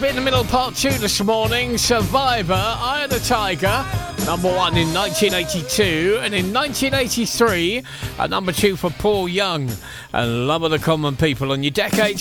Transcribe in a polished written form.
In the middle, part 2 this morning. Survivor, Eye of the Tiger, number 1 in 1982, and in 1983, at number 2 for Paul Young, and Love of the Common People on your decades.